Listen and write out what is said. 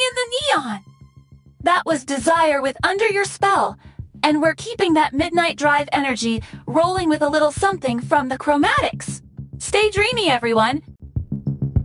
in the neon. That was Desire with Under Your Spell, and we're keeping that Midnight Drive energy rolling with a little something from the Chromatics. Stay dreamy, everyone.